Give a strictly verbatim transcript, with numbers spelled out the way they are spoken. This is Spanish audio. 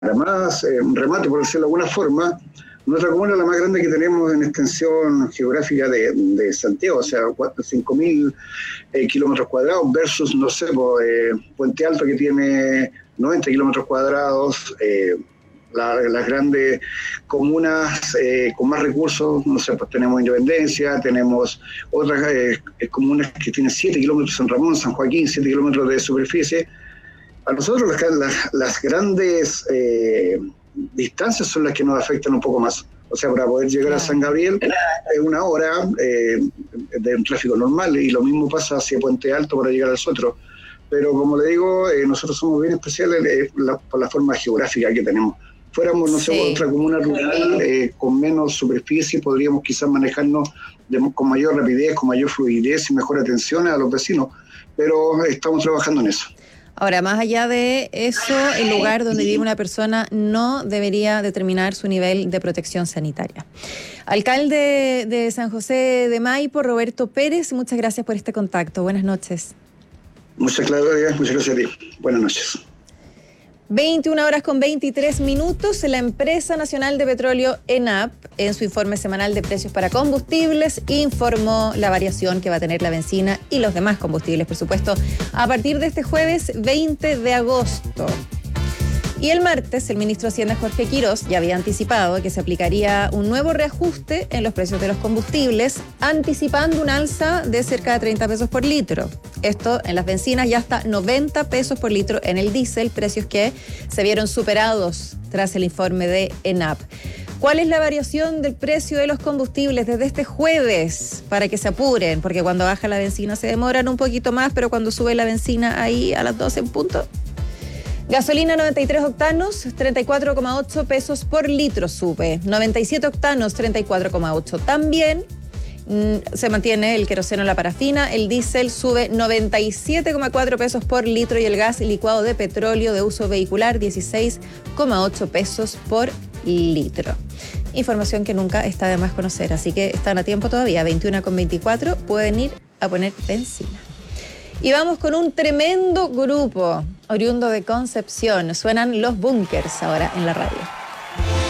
más eh, remate, por decirlo de alguna forma, nuestra comuna es la más grande que tenemos en extensión geográfica de, de Santiago, o sea, cinco mil eh, kilómetros cuadrados versus, no sé, eh, Puente Alto que tiene noventa kilómetros cuadrados, eh, la, las grandes comunas eh, con más recursos, no sé, pues tenemos Independencia, tenemos otras eh, comunas que tienen siete kilómetros, San Ramón, San Joaquín, siete kilómetros de superficie. A nosotros las, las, las grandes eh, distancias son las que nos afectan un poco más. O sea, para poder llegar a San Gabriel es una hora eh, de un tráfico normal, y lo mismo pasa hacia Puente Alto para llegar al Sotro. Pero como le digo, eh, nosotros somos bien especiales eh, la, por la forma geográfica que tenemos. Fuéramos, no sé, sí. otra comuna rural eh, con menos superficie, podríamos quizás manejarnos de, con mayor rapidez, con mayor fluidez y mejor atención a los vecinos, pero estamos trabajando en eso. Ahora, más allá de eso, el lugar donde vive una persona no debería determinar su nivel de protección sanitaria. Alcalde de San José de Maipo, Roberto Pérez, muchas gracias por este contacto. Buenas noches. Muchas gracias, muchas gracias a ti. Buenas noches. veintiuna horas con veintitrés minutos, la empresa nacional de petróleo ENAP, en su informe semanal de precios para combustibles, informó la variación que va a tener la benzina y los demás combustibles, por supuesto, a partir de este jueves veinte de agosto. Y el martes, el ministro de Hacienda, Jorge Quirós, ya había anticipado que se aplicaría un nuevo reajuste en los precios de los combustibles, anticipando un alza de cerca de treinta pesos por litro. Esto en las bencinas y hasta noventa pesos por litro en el diésel, precios que se vieron superados tras el informe de ENAP. ¿Cuál es la variación del precio de los combustibles desde este jueves? Para que se apuren, porque cuando baja la benzina se demoran un poquito más, pero cuando sube la benzina ahí a las doce en punto. Gasolina noventa y tres octanos, treinta y cuatro coma ocho pesos por litro sube. noventa y siete octanos, treinta y cuatro coma ocho. También mmm, se mantiene el queroseno, la parafina. El diésel sube noventa y siete coma cuatro pesos por litro y el gas licuado de petróleo de uso vehicular dieciséis coma ocho pesos por litro. Información que nunca está de más conocer, así que están a tiempo todavía. veintiuna con veinticuatro, pueden ir a poner benzina. Y vamos con un tremendo grupo oriundo de Concepción. Suenan Los Bunkers ahora en la radio.